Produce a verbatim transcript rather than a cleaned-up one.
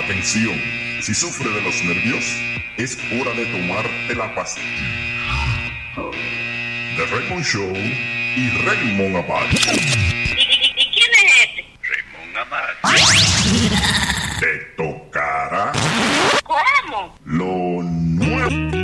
Atención, si sufre de los nervios, es hora de tomarte la pastilla. The Raymond Show y Raymond Abad.